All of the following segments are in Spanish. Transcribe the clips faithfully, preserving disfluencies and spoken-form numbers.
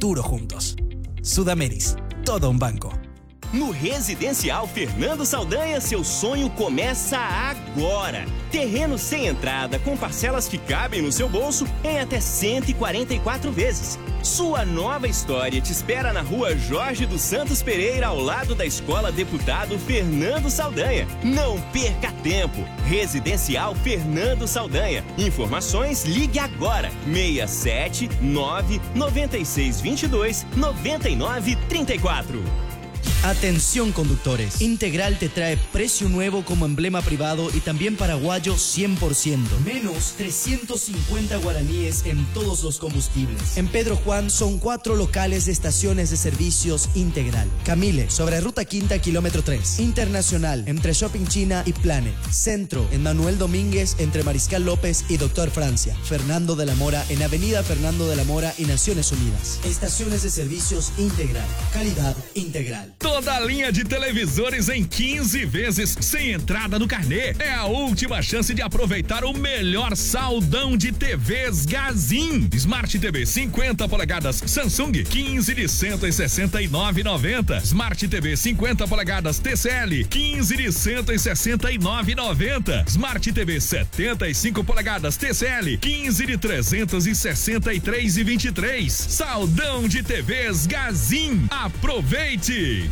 futuro juntos. Sudameris, todo um banco. No Residencial Fernando Saldanha, seu sonho começa agora. Terreno sem entrada, com parcelas que cabem no seu bolso em até cento e quarenta e quatro vezes. Sua nova história te espera na rua Jorge dos Santos Pereira, ao lado da Escola Deputado Fernando Saldanha. Não perca tempo. Residencial Fernando Saldanha. Informações, ligue agora. seis sete nove nove seis dois dois nove nove três quatro. Atención conductores, Integral te trae precio nuevo como emblema privado y también paraguayo cien por ciento. Menos trescientos cincuenta guaraníes en todos los combustibles. En Pedro Juan son cuatro locales de estaciones de servicios Integral. Camile, sobre Ruta Quinta, kilómetro tres. Internacional, entre Shopping China y Planet. Centro, en Manuel Domínguez, entre Mariscal López y Doctor Francia. Fernando de la Mora, en Avenida Fernando de la Mora y Naciones Unidas. Estaciones de servicios Integral. Calidad integral. Toda a linha de televisores em quinze vezes sem entrada no carnê. É a última chance de aproveitar o melhor saldão de T Vs Gazin. Smart T V cinquenta polegadas Samsung quinze de cento e sessenta e nove reais e noventa centavos. Smart T V cinquenta polegadas T C L quinze de cento e sessenta e nove reais e noventa centavos. Smart T V setenta e cinco polegadas T C L quinze de trezentos e sessenta e três reais e vinte e três centavos. Saldão de T Vs Gazin. Aproveite!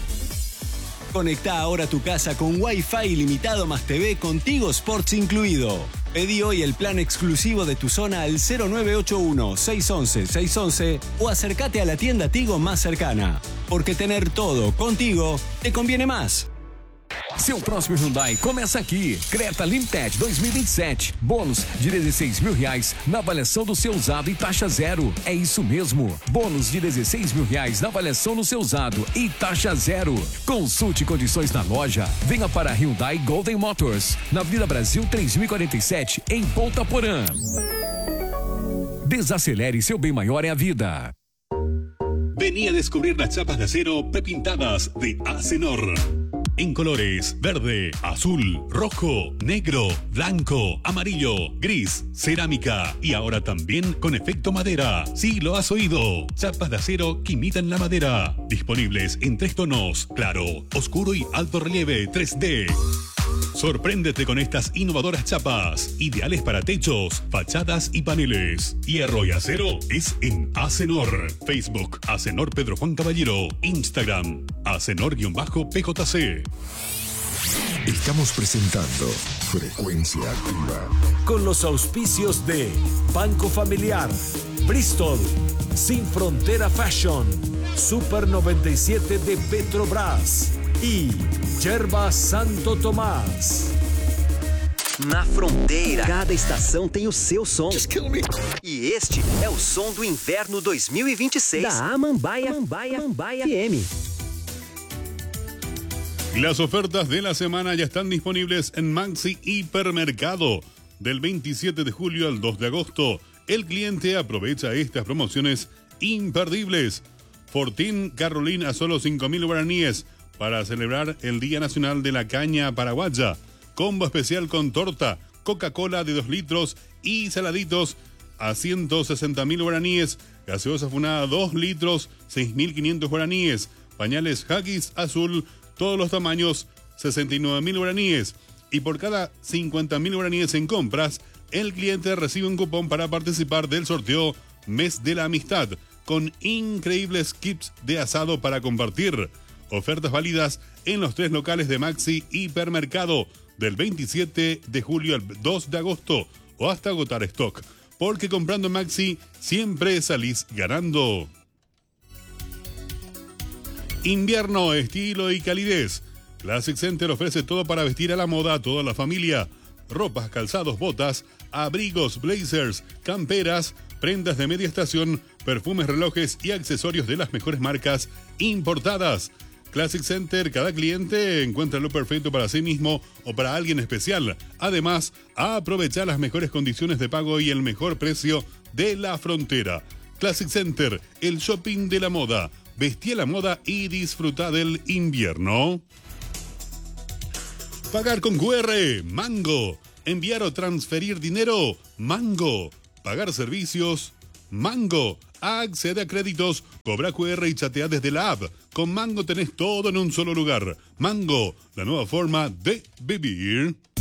Conecta ahora tu casa con Wi-Fi ilimitado más T V con Tigo Sports incluido. Pedí hoy el plan exclusivo de tu zona al cero nueve ocho uno, seis once, seis once o acércate a la tienda Tigo más cercana. Porque tener todo contigo te conviene más. Seu próximo Hyundai começa aqui. Creta Limited dois mil e vinte e sete. Bônus de dezesseis mil reais na avaliação do seu usado e taxa zero. É isso mesmo. Bônus de dezesseis mil reais na avaliação do seu usado e taxa zero. Consulte condições na loja. Venha para Hyundai Golden Motors, na Avenida Brasil três mil e quarenta e sete, em Ponta Porã. Desacelere, seu bem maior é a vida. Vení a descubrir las chapas de acero prepintadas de Acenor. En colores verde, azul, rojo, negro, blanco, amarillo, gris, cerámica y ahora también con efecto madera. Sí, lo has oído. Chapas de acero que imitan la madera. Disponibles en tres tonos: claro, oscuro y alto relieve tres D. Sorpréndete con estas innovadoras chapas, ideales para techos, fachadas y paneles. Hierro y acero es en Acenor. Facebook, Acenor Pedro Juan Caballero. Instagram, Acenor-P J C. Estamos presentando Frecuencia Activa. Con los auspicios de Banco Familiar, Bristol, Sin Frontera Fashion, Super noventa y siete de Petrobras e Yerba Santo Tomás. Na Fronteira, cada estação tem o seu som. E este é o som do inverno dois mil e vinte e seis da Amambaia, Amambaia, Amambaia F M. Las ofertas de la semana ya están disponibles en Maxi Hipermercado. Del veintisiete de julio al dos de agosto, el cliente aprovecha estas promociones imperdibles. Fortín Carolín a solo cinco mil guaraníes para celebrar el Día Nacional de la Caña Paraguaya. Combo especial con torta, Coca-Cola de dos litros y saladitos a ciento sesenta mil guaraníes. Gaseosa Funada dos litros, seis mil quinientos guaraníes. Pañales Huggies Azul, todos los tamaños, sesenta y nueve mil guaraníes. Y por cada cincuenta mil guaraníes en compras, el cliente recibe un cupón para participar del sorteo Mes de la Amistad, con increíbles kits de asado para compartir. Ofertas válidas en los tres locales de Maxi Hipermercado del veintisiete de julio al dos de agosto o hasta agotar stock. Porque comprando en Maxi siempre salís ganando. Invierno, estilo y calidez. Classic Center ofrece todo para vestir a la moda a toda la familia. Ropas, calzados, botas, abrigos, blazers, camperas, prendas de media estación, perfumes, relojes y accesorios de las mejores marcas importadas. Classic Center, cada cliente encuentra lo perfecto para sí mismo o para alguien especial. Además, aprovecha las mejores condiciones de pago y el mejor precio de la frontera. Classic Center, el shopping de la moda. Vestí a la moda y disfruta del invierno. Pagar con Q R, Mango. Enviar o transferir dinero, Mango. Pagar servicios, Mango. Accede a créditos, cobra cu erre y chatea desde la app. Con Mango tenés todo en un solo lugar. Mango, la nueva forma de vivir.